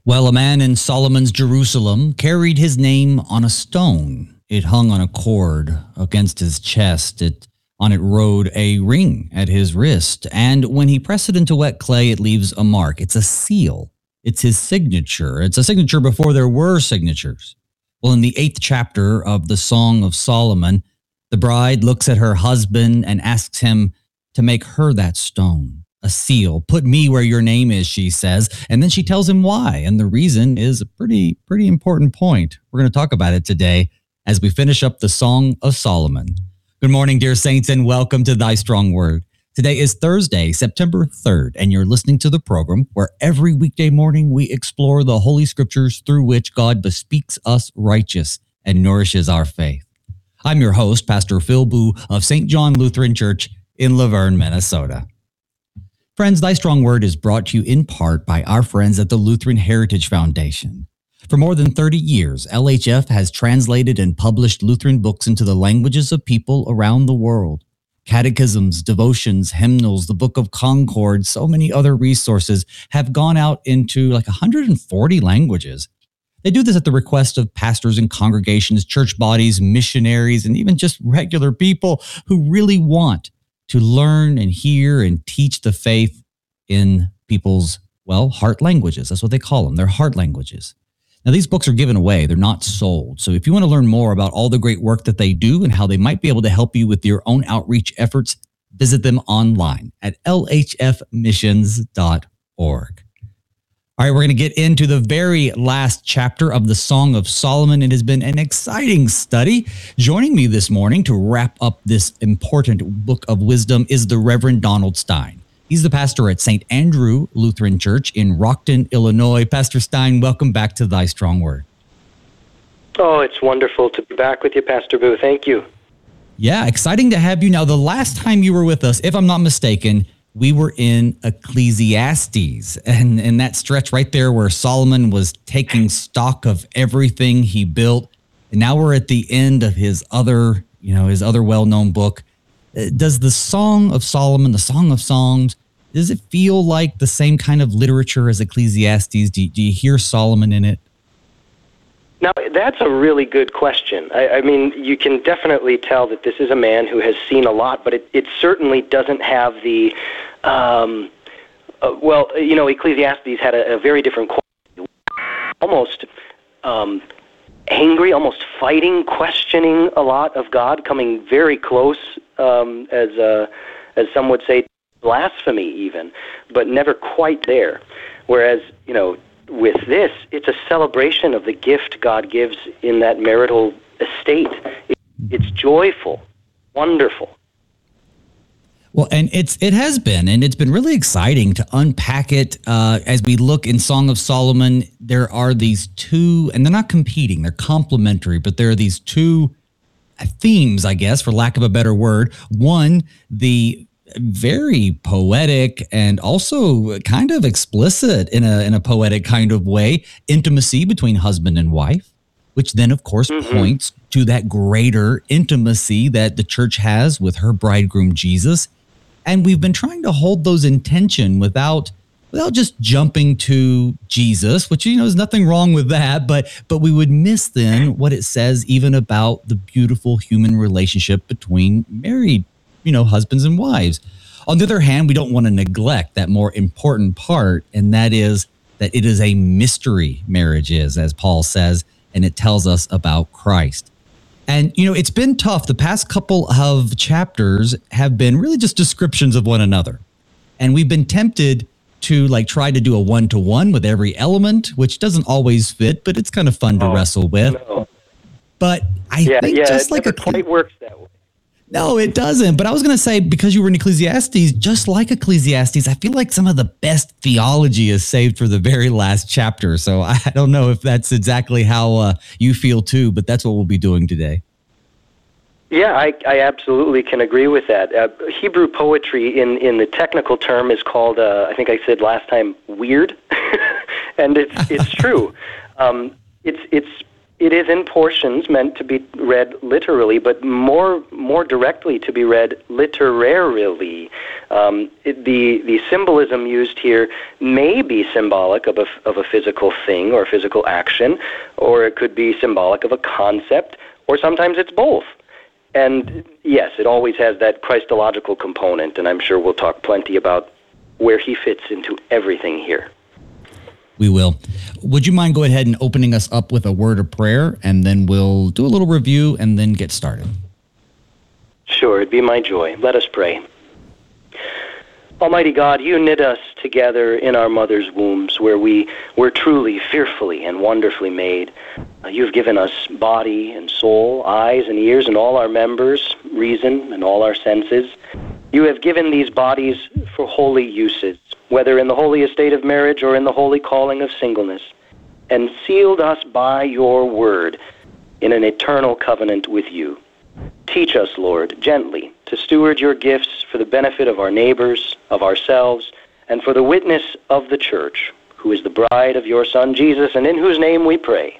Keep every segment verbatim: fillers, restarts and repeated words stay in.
Well, a man in Solomon's Jerusalem carried his name on a stone. It hung on a cord against his chest. It on it rode a ring at his wrist, and when he pressed it into wet clay, it leaves a mark. It's a seal. It's his signature. It's a signature before there were signatures. Well, in the eighth chapter of the Song of Solomon, the bride looks at her husband and asks him to make her that stone, a seal. Put me where your name is, she says, and then she tells him why, and the reason is a pretty, pretty important point. We're going to talk about it today as we finish up the Song of Solomon. Good morning, dear saints, and welcome to Thy Strong Word. Today is Thursday, September third, and you're listening to the program where every weekday morning we explore the Holy Scriptures through which God bespeaks us righteous and nourishes our faith. I'm your host, Pastor Phil Boo of Saint John Lutheran Church in Laverne, Minnesota. Friends, Thy Strong Word is brought to you in part by our friends at the Lutheran Heritage Foundation. For more than thirty years, L H F has translated and published Lutheran books into the languages of people around the world. Catechisms, devotions, hymnals, the Book of Concord, so many other resources have gone out into like one hundred forty languages. They do this at the request of pastors and congregations, church bodies, missionaries, and even just regular people who really want to learn and hear and teach the faith in people's, well, heart languages. That's what they call them. They're heart languages. Now, these books are given away. They're not sold. So if you want to learn more about all the great work that they do and how they might be able to help you with your own outreach efforts, visit them online at l h f missions dot org. All right, we're going to get into the very last chapter of the Song of Solomon. It has been an exciting study. Joining me this morning to wrap up this important book of wisdom is the Reverend Donald Stein. He's the pastor at Saint Andrew Lutheran Church in Rockton, Illinois. Pastor Stein, welcome back to Thy Strong Word. Oh, it's wonderful to be back with you, Pastor Boo. Thank you. Yeah, exciting to have you. Now, the last time you were with us, if I'm not mistaken, we were in Ecclesiastes, and in that stretch right there where Solomon was taking stock of everything he built. And now we're at the end of his other, you know, his other well-known book. Does the Song of Solomon, the Song of Songs, does it feel like the same kind of literature as Ecclesiastes? Do you, do you hear Solomon in it? Now, that's a really good question. I, I mean, you can definitely tell that this is a man who has seen a lot, but it, it certainly doesn't have the, um, uh, well, you know, Ecclesiastes had a, a very different quality, almost um, angry, almost fighting, questioning a lot of God, coming very close, um, as uh, as some would say, blasphemy even, but never quite there. Whereas, you know, with this, it's a celebration of the gift God gives in that marital estate. It, it's joyful, wonderful. Well, and it's it has been, and it's been really exciting to unpack it. Uh, as we look in Song of Solomon, there are these two, and they're not competing, they're complementary, but there are these two themes, I guess, for lack of a better word. One, the very poetic and also kind of explicit in a in a poetic kind of way, intimacy between husband and wife, which then, of course, mm-hmm. points to that greater intimacy that the church has with her bridegroom, Jesus. And we've been trying to hold those in tension without without just jumping to Jesus, which, you know, there's nothing wrong with that, but but we would miss then what it says even about the beautiful human relationship between married, you know, husbands and wives. On the other hand, we don't want to neglect that more important part, and that is that it is a mystery, marriage is, as Paul says, and it tells us about Christ. And, you know, it's been tough. The past couple of chapters have been really just descriptions of one another. And we've been tempted to like try to do a one-to-one with every element, which doesn't always fit, but it's kind of fun to oh, wrestle with. No. But I yeah, think yeah, just it like never a quite works that way. No, it doesn't. But I was going to say, because you were in Ecclesiastes, just like Ecclesiastes, I feel like some of the best theology is saved for the very last chapter. So I don't know if that's exactly how uh, you feel too, but that's what we'll be doing today. Yeah, I, I absolutely can agree with that. Uh, Hebrew poetry, in, in the technical term, is called, uh, I think I said last time, weird. And it's it's true. Um, it's it's it is in portions meant to be read literally, but more more directly to be read literarily. Um, it, the the symbolism used here may be symbolic of a of a physical thing or physical action, or it could be symbolic of a concept, or sometimes it's both. And yes, it always has that Christological component, and I'm sure we'll talk plenty about where he fits into everything here. We will. Would you mind go ahead and opening us up with a word of prayer, and then we'll do a little review and then get started? Sure, it'd be my joy. Let us pray. Almighty God, you knit us together in our mother's wombs, where we were truly fearfully and wonderfully made. Uh, you've given us body and soul, eyes and ears, and all our members, reason and all our senses. You have given these bodies for holy uses, whether in the holy estate of marriage or in the holy calling of singleness, and sealed us by your word in an eternal covenant with you. Teach us, Lord, gently to steward your gifts for the benefit of our neighbors, of ourselves, and for the witness of the church, who is the bride of your Son, Jesus, and in whose name we pray.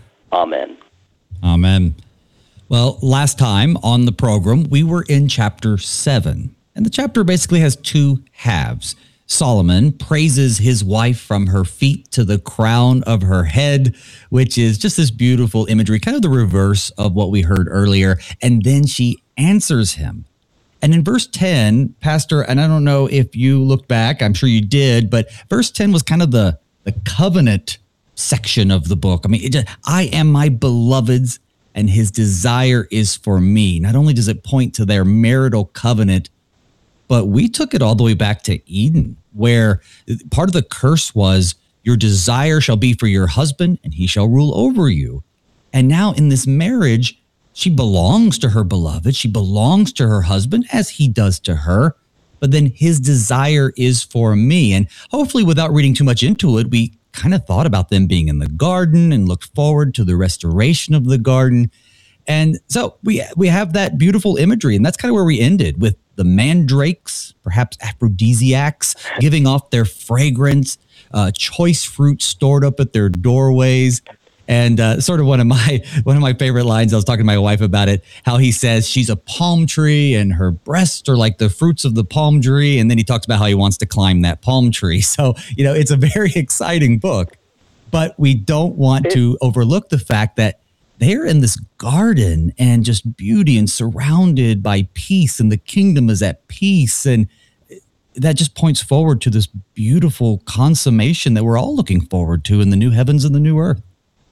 Amen. Amen. Well, last time on the program, we were in chapter seven, and the chapter basically has two halves. Solomon praises his wife from her feet to the crown of her head, which is just this beautiful imagery, kind of the reverse of what we heard earlier. And then she answers him. And in verse ten, Pastor, and I don't know if you looked back, I'm sure you did, but verse ten was kind of the, the covenant section of the book. I mean, it just, I am my beloved's, and his desire is for me. Not only does it point to their marital covenant, but we took it all the way back to Eden, where part of the curse was your desire shall be for your husband and he shall rule over you. And now in this marriage, she belongs to her beloved. She belongs to her husband as he does to her. But then his desire is for me. And hopefully without reading too much into it, we kind of thought about them being in the garden and looked forward to the restoration of the garden. And so we we have that beautiful imagery. And that's kind of where we ended with the mandrakes, perhaps aphrodisiacs, giving off their fragrance, uh, choice fruit stored up at their doorways. And uh, sort of one of my one of my favorite lines, I was talking to my wife about it, how he says she's a palm tree and her breasts are like the fruits of the palm tree. And then he talks about how he wants to climb that palm tree. So, you know, it's a very exciting book. But we don't want to overlook the fact that they're in this garden and just beauty and surrounded by peace, and the kingdom is at peace. And that just points forward to this beautiful consummation that we're all looking forward to in the new heavens and the new earth.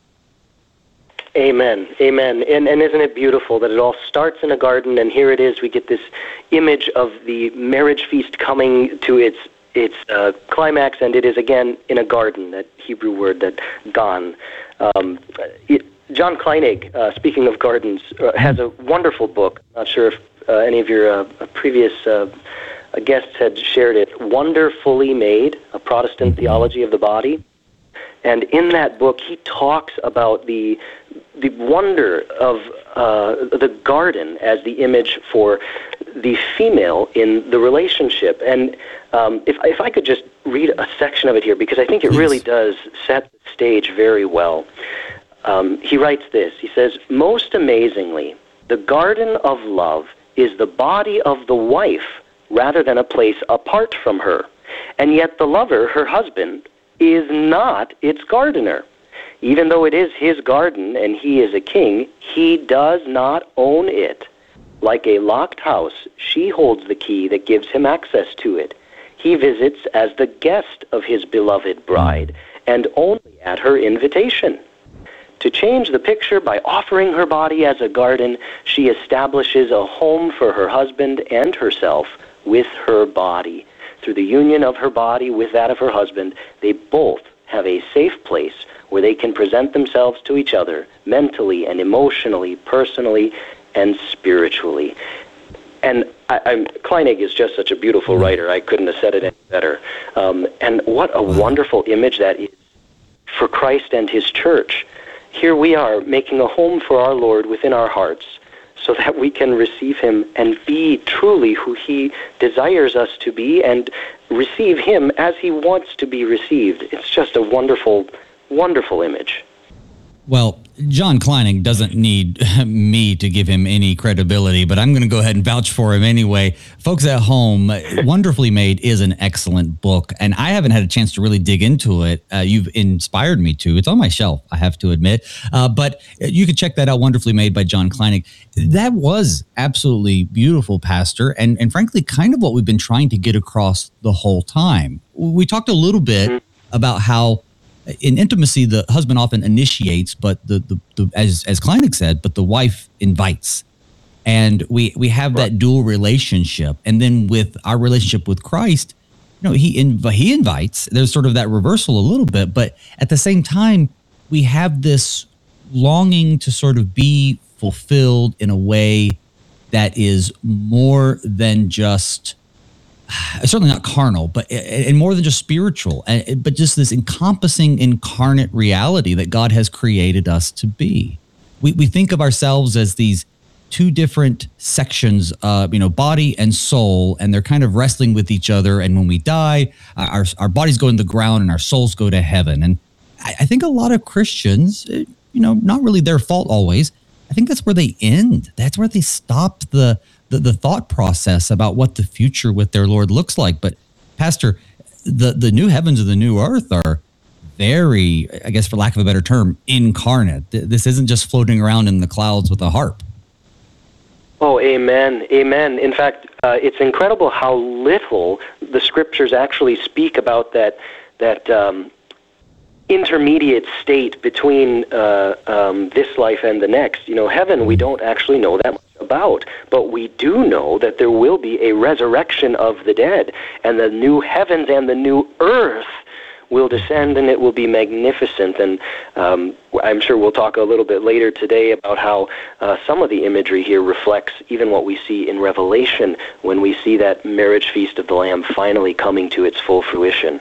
Amen. Amen. And, and isn't it beautiful that it all starts in a garden, and here it is, we get this image of the marriage feast coming to its its uh, climax, and it is again in a garden, that Hebrew word, that gan. Um, it, John Kleinig, uh, speaking of gardens, uh, has a wonderful book. Not sure if uh, any of your uh, previous uh, guests had shared it, Wonderfully Made, A Protestant Theology of the Body. And in that book, he talks about the the wonder of uh, the garden as the image for the female in the relationship. And um, if if I could just read a section of it here, because I think it Please. really does set the stage very well. Um, he writes this. He says, "Most amazingly, the garden of love is the body of the wife rather than a place apart from her. And yet the lover, her husband, is not its gardener. Even though it is his garden and he is a king, he does not own it. Like a locked house, she holds the key that gives him access to it. He visits as the guest of his beloved bride, and only at her invitation. To change the picture, by offering her body as a garden, she establishes a home for her husband and herself with her body. Through the union of her body with that of her husband, they both have a safe place where they can present themselves to each other mentally and emotionally, personally, and spiritually." And I, I'm, Kleinig is just such a beautiful writer. I couldn't have said it any better. Um, and what a wonderful image that is for Christ and his church. Here we are making a home for our Lord within our hearts, so that we can receive him and be truly who he desires us to be, and receive him as he wants to be received. It's just a wonderful, wonderful image. Well, John Kleinig doesn't need me to give him any credibility, but I'm going to go ahead and vouch for him anyway. Folks at home, Wonderfully Made is an excellent book, and I haven't had a chance to really dig into it. Uh, you've inspired me to. It's on my shelf, I have to admit. Uh, but you can check that out, Wonderfully Made by John Kleinig. That was absolutely beautiful, Pastor, and, and frankly, kind of what we've been trying to get across the whole time. We talked a little bit about how in intimacy, the husband often initiates, but the, the, the as as Kleinig said, but the wife invites, and we we have that dual relationship. And then with our relationship with Christ, you know, he inv- he invites. There's sort of that reversal a little bit, but at the same time, we have this longing to sort of be fulfilled in a way that is more than just. Certainly not carnal, but and more than just spiritual, but just this encompassing incarnate reality that God has created us to be. We we think of ourselves as these two different sections, uh, you know, body and soul, and they're kind of wrestling with each other. And when we die, our our bodies go in the ground and our souls go to heaven. And I, I think a lot of Christians, you know, not really their fault always. I think that's where they end. That's where they stop the. The, the thought process about what the future with their Lord looks like. But Pastor, the, the new heavens and the new earth are very, I guess for lack of a better term, incarnate. This isn't just floating around in the clouds with a harp. Oh, amen, amen. In fact, uh, it's incredible how little the scriptures actually speak about that that um, intermediate state between uh, um, this life and the next. You know, heaven, we don't actually know that much about, but we do know that there will be a resurrection of the dead, and the new heavens and the new earth will descend, and it will be magnificent. And um, I'm sure we'll talk a little bit later today about how uh, some of the imagery here reflects even what we see in Revelation when we see that marriage feast of the Lamb finally coming to its full fruition.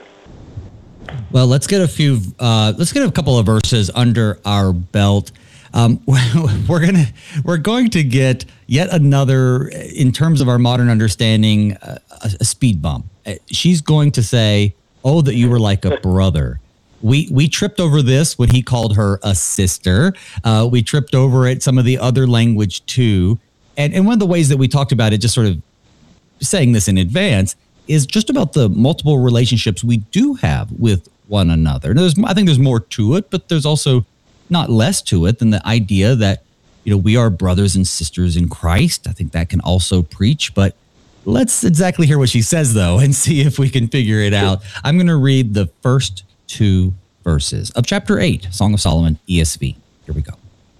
Well, let's get a few. Uh, let's get a couple of verses under our belt. Um, we're gonna we're going to get yet another, in terms of our modern understanding, uh, a, a speed bump. She's going to say, "Oh, that you were like a brother." We we tripped over this when he called her a sister. Uh, we tripped over it, some of the other language too, and and one of the ways that we talked about it, just sort of saying this in advance, is just about the multiple relationships we do have with one another. Now, there's, I think there's more to it, but there's also not less to it than the idea that, you know, we are brothers and sisters in Christ. I think that can also preach, but let's exactly hear what she says, though, and see if we can figure it out. I'm going to read the first two verses of chapter eight, Song of Solomon, E S V. Here we go.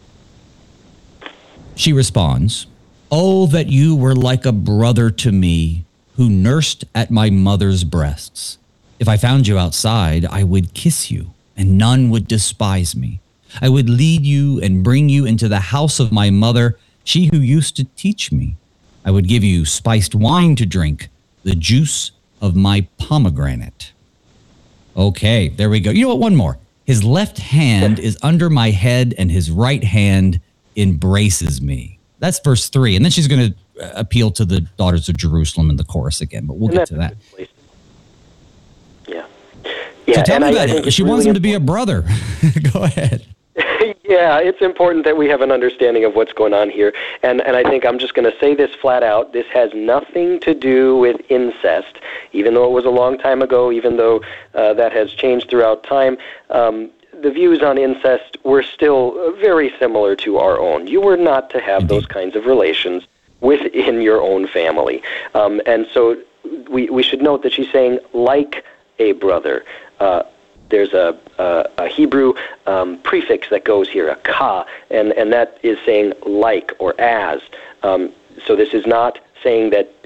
She responds, "Oh, that you were like a brother to me, who nursed at my mother's breasts. If I found you outside, I would kiss you, and none would despise me. I would lead you and bring you into the house of my mother, she who used to teach me. I would give you spiced wine to drink, the juice of my pomegranate." Okay, there we go. You know what? One more. His left hand is under my head, and his right hand embraces me. That's verse three. And then she's going to appeal to the daughters of Jerusalem in the chorus again, but we'll get to that. Yeah. Yeah. So tell me I, about I it. She wants really him to be a brother. Go ahead. Yeah, it's important that we have an understanding of what's going on here. And and I think I'm just going to say this flat out. This has nothing to do with incest, even though it was a long time ago, even though uh, that has changed throughout time. Um, the views on incest were still very similar to our own. You were not to have Indeed. those kinds of relations within your own family. Um, and so we, we should note that she's saying, like a brother. Uh, there's a, a, a Hebrew um, prefix that goes here, a ka, and, and that is saying like or as. Um, so this is not saying that